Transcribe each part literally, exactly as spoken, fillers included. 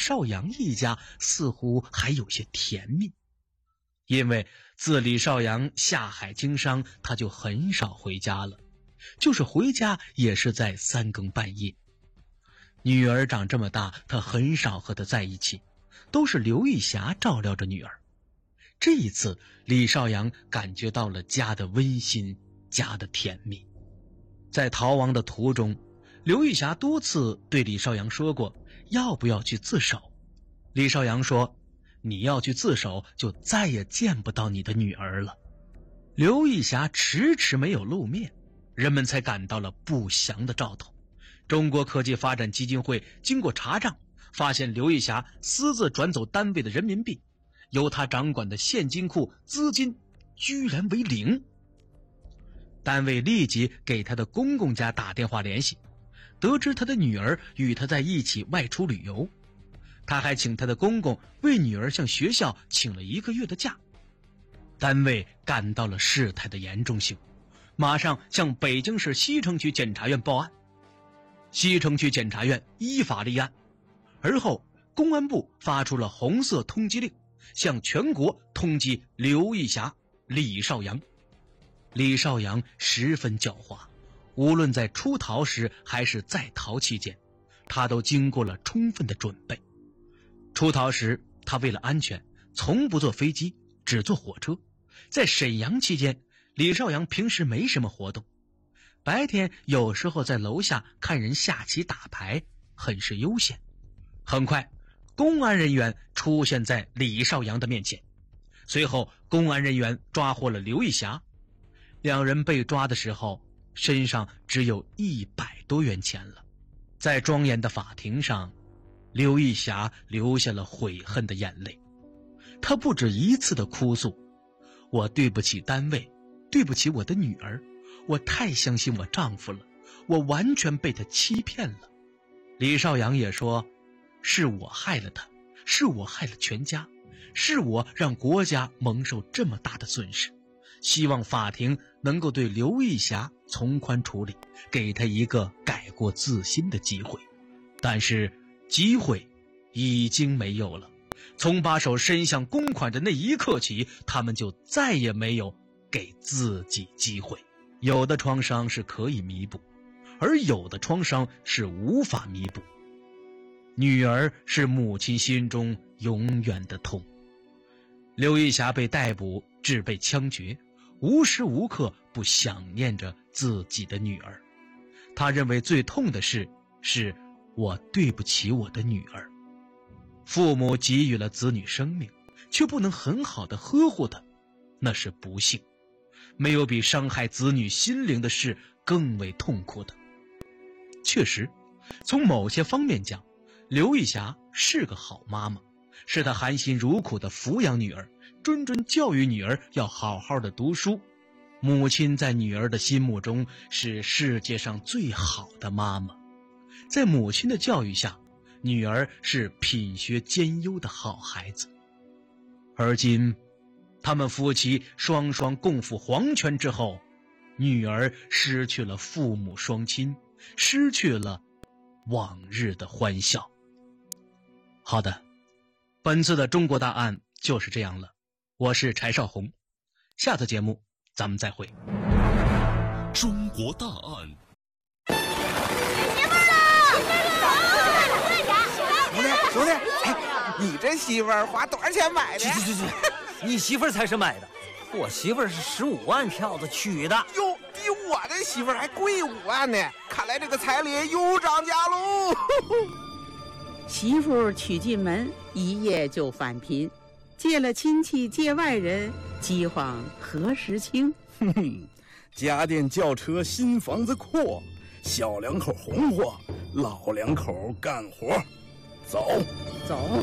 少阳一家似乎还有些甜蜜。因为自李少阳下海经商，他就很少回家了，就是回家也是在三更半夜。女儿长这么大，他很少和她在一起，都是刘玉霞照料着女儿。这一次李少阳感觉到了家的温馨，家的甜蜜。在逃亡的途中，刘玉霞多次对李少阳说过要不要去自首。李少阳说，你要去自首，就再也见不到你的女儿了。刘玉霞迟迟没有露面，人们才感到了不祥的兆头。中国科技发展基金会经过查账，发现刘玉霞私自转走单位的人民币，由他掌管的现金库资金居然为零。单位立即给他的公公家打电话联系，得知他的女儿与他在一起外出旅游，他还请他的公公为女儿向学校请了一个月的假。单位感到了事态的严重性，马上向北京市西城区检察院报案。西城区检察院依法立案，而后公安部发出了红色通缉令，向全国通缉刘玉霞、李少阳。李少阳十分狡猾，无论在出逃时还是在逃期间，他都经过了充分的准备。出逃时，他为了安全，从不坐飞机，只坐火车。在沈阳期间，李少阳平时没什么活动，白天有时候在楼下看人下棋打牌，很是悠闲。很快，公安人员出现在李少阳的面前，随后公安人员抓获了刘玉霞。两人被抓的时候，身上只有一百多元钱了。在庄严的法庭上，刘玉霞流下了悔恨的眼泪。她不止一次地哭诉，我对不起单位，对不起我的女儿，我太相信我丈夫了，我完全被他欺骗了。李少阳也说，是我害了他，是我害了全家，是我让国家蒙受这么大的损失，希望法庭能够对刘玉霞从宽处理，给他一个改过自新的机会。但是机会已经没有了，从把手伸向公款的那一刻起，他们就再也没有给自己机会。有的创伤是可以弥补，而有的创伤是无法弥补。女儿是母亲心中永远的痛。刘玉霞被逮捕至被枪决，无时无刻不想念着自己的女儿。她认为最痛的事是我对不起我的女儿。父母给予了子女生命，却不能很好的呵护她，那是不幸。没有比伤害子女心灵的事更为痛苦的。确实，从某些方面讲，刘玉霞是个好妈妈，是她含辛茹苦地抚养女儿，谆谆教育女儿要好好的读书。母亲在女儿的心目中是世界上最好的妈妈，在母亲的教育下，女儿是品学兼优的好孩子。而今他们夫妻双双共赴黄泉之后，女儿失去了父母双亲，失去了往日的欢笑。好的，本次的中国大案就是这样了。我是柴少红，下次节目咱们再会。 中国大案， 媳妇儿了！ 兄弟兄弟，哎，你这媳妇儿花多少钱买的？ 去去去去，你媳妇儿才是买的，我媳妇儿是十五万票子娶的。 哟，比我的媳妇儿还贵五万呢！看来这个彩礼又涨价喽。 媳妇娶进门，一夜就返贫，借了亲戚借外人，饥荒何时清？ 哼哼，家电轿车新房子阔，小两口红火，老两口干活。走走。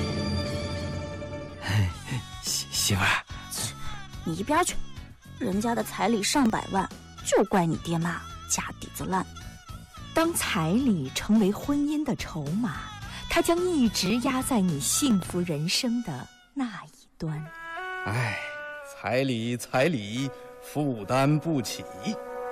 媳媳妇儿， 你一边去，人家的彩礼上百万，就怪你爹妈家底子烂。 当彩礼成为婚姻的筹码，它将一直压在你幸福人生的那一端。 哎，彩礼彩礼，负担不起。